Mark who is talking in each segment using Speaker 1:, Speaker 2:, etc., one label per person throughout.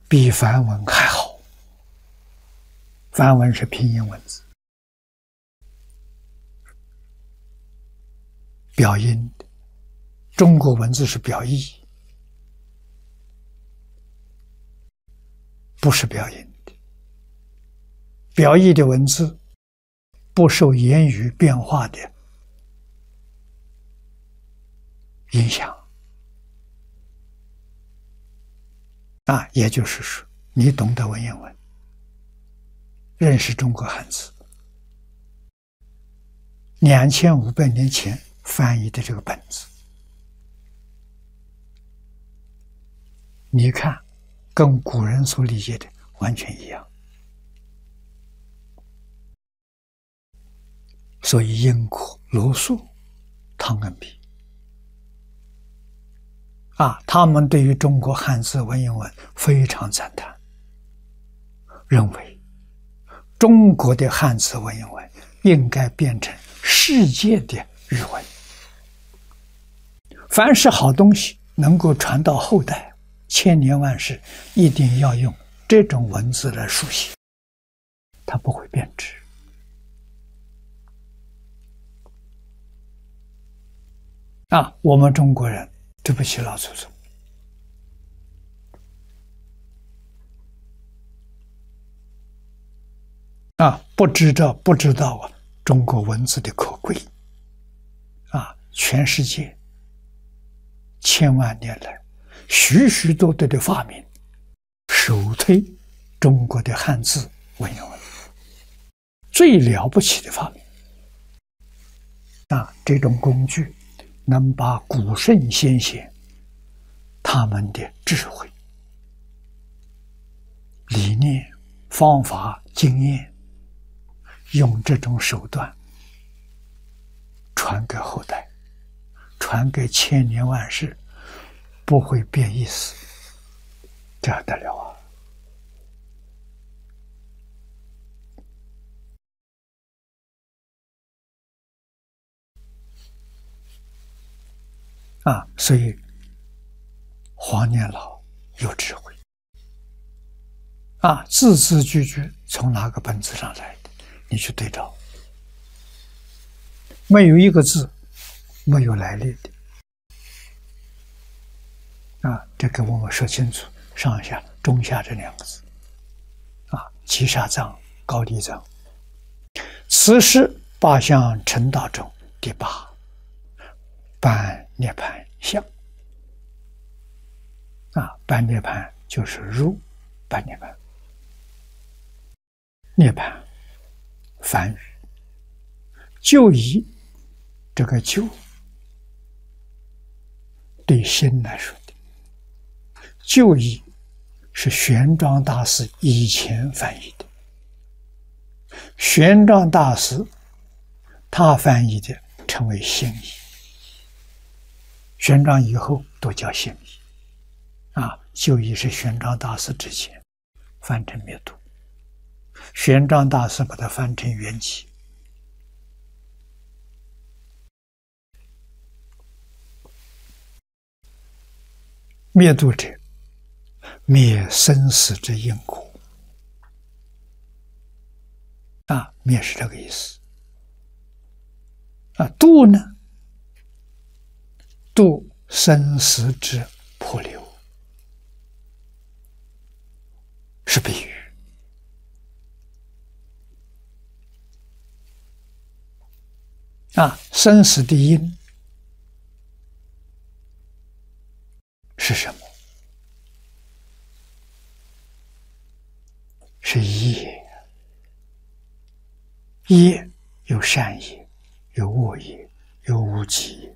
Speaker 1: 比梵文还好。梵文是拼音文字，表音的；中国文字是表意，不是表音的。表意的文字不受言语变化的影响。也就是说，你懂得文言文，认识中国汉字，2500年前翻译的这个本子，你看，跟古人所理解的完全一样。所以英国罗素、汤恩比他们对于中国汉字文言文非常赞叹，认为中国的汉字文言文应该变成世界的语文。凡是好东西能够传到后代，千年万世，一定要用这种文字来书写，它不会变质。我们中国人对不起老祖宗，不知道中国文字的可贵全世界千万年来许许多多的发明首推中国的汉字文言文，最了不起的发明这种工具能把古圣先贤他们的智慧、理念、方法、经验，用这种手段传给后代，传给千年万世，不会变意思，这还得了所以黄念老有智慧字字句句从哪个本子上来的，你去对照，没有一个字没有来历的这给我们说清楚，上下中下这两个字七杀藏、高低藏，此是八相成道中第8般涅槃相般涅槃就是入般涅槃，涅槃梵语，就以这个就对心来说的，就以是玄奘大师以前翻译的，玄奘大师他翻译的称为心译，玄奘以后都叫心译就以是玄奘大师之前翻成灭度，玄奘大师把它翻成圆寂。灭度者，灭生死之因果灭是这个意思度呢，度生死之迫流，是比喻生死的因是什么？是业。业有善业，有恶业，有无记业。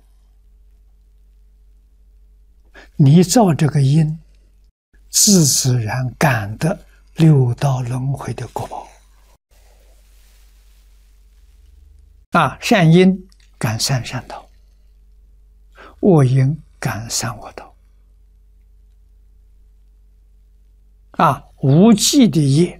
Speaker 1: 你造这个因，自自然感得六道轮回的果报善因感三善道，恶因感三恶道无记的业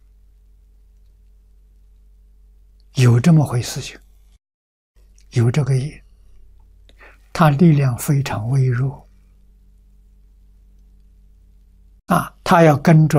Speaker 1: 有这么回事情，有这个业，它力量非常微弱他要跟着